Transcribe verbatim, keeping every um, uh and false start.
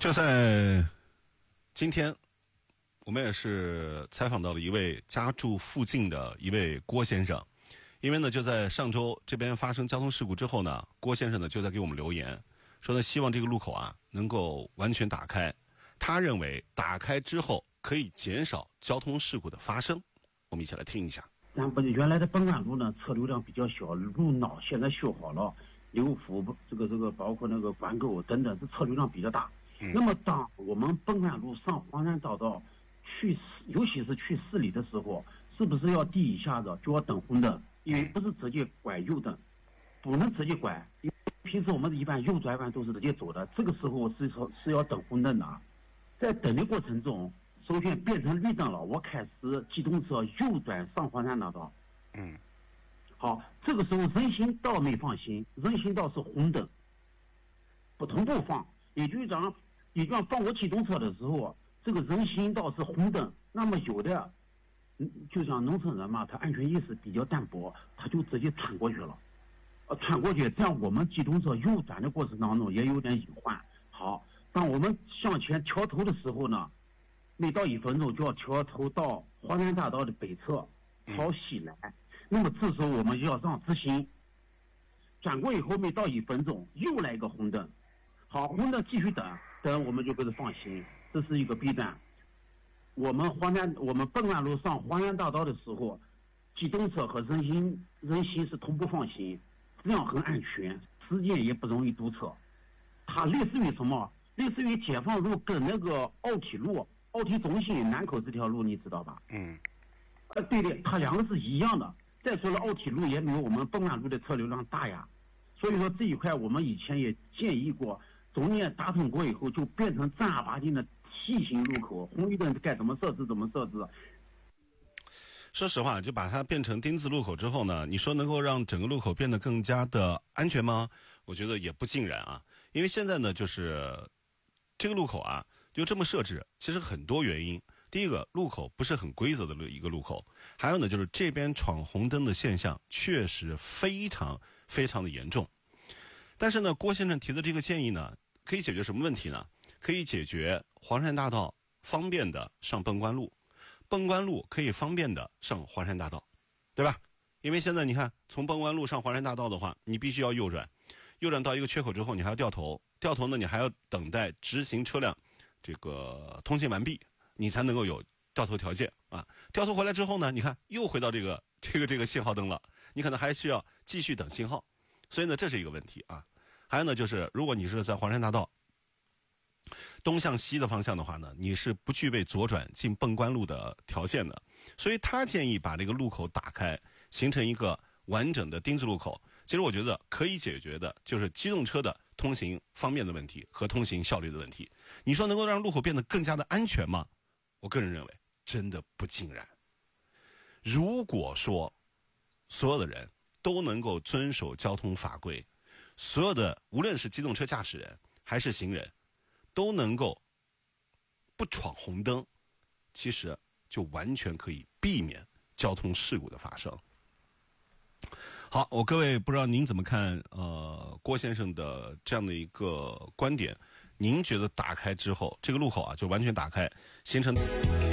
就在今天，我们也是采访到了一位家住附近的一位郭先生，因为呢，就在上周这边发生交通事故之后呢，郭先生呢就在给我们留言，说呢希望这个路口啊能够完全打开。他认为打开之后可以减少交通事故的发生。我们一起来听一下。 咱不原来的本管路呢，车流量比较小，路脑现在修好了，流幅这个这个包括那个管沟等等，这车流量比较大。嗯、那么当我们本管路上黄山大道去，尤其是去市里的时候，是不是要第一下子就要等红灯？因为不是直接拐右灯，不能直接拐。因为平时我们一般右转弯都是直接走的，这个时候是说是要等红灯的。在等的过程中，首先变成绿灯了，我开始机动车右转上黄山大道。 嗯， 好，这个时候人行道没放行，人行道是红灯，不同步放。也就是讲，也就讲放我机动车的时候，这个人行道是红灯，那么有的，嗯，就像农村人嘛，他安全意识比较淡薄，他就直接穿过去了，呃，穿过去，这样我们机动车右转的过程当中也有点隐患。好，当我们向前调头的时候呢，每到一分钟就要调头到黄山大道的北侧朝西来，嗯、那么这时候我们就要让直行，转过以后每到一分钟又来一个红灯。好，红灯继续等，等我们就开始放行，这是一个弊端。我们黄山，我们本管路上黄山大道的时候，机动车和人行人行是同步放行，这样很安全，时间也不容易堵车。它类似于什么？类似于解放路跟那个奥体路、奥体中心南口这条路，你知道吧？ 嗯。 呃，对的，它两个是一样的。再说了，奥体路也没有我们本管路的车流量大呀，所以说这一块我们以前也建议过。中间打通过以后，就变成正儿八经的 T 型路口，红绿灯该怎么设置怎么设置。 说实话，就把它变成丁字路口之后呢，你说能够让整个路口变得更加的安全吗？我觉得也不尽然啊。因为现在呢，就是这个路口啊，就这么设置，其实很多原因。第一个，路口不是很规则的一个路口；还有呢，就是这边闯红灯的现象确实非常非常的严重。但是呢，郭先生提的这个建议呢，可以解决什么问题呢？可以解决黄山大道方便的上奔关路，奔关路可以方便的上黄山大道，对吧？因为现在你看，从奔关路上黄山大道的话，你必须要右转，右转到一个缺口之后，你还要掉头，掉头呢，你还要等待直行车辆这个通行完毕，你才能够有掉头条件啊。掉头回来之后呢，你看又回到这个这个这个信号灯了，你可能还需要继续等信号，所以呢，这是一个问题啊。还有呢，就是如果你是在黄山大道东向西的方向的话呢，你是不具备左转进奔关路的条件的，所以他建议把这个路口打开，形成一个完整的丁字路口。其实我觉得可以解决的就是机动车的通行方便的问题和通行效率的问题。你说能够让路口变得更加的安全吗？我个人认为真的不尽然。如果说所有的人都能够遵守交通法规，所有的无论是机动车驾驶人还是行人都能够不闯红灯，其实就完全可以避免交通事故的发生。好，我各位不知道您怎么看呃郭先生的这样的一个观点，您觉得打开之后这个路口啊就完全打开形成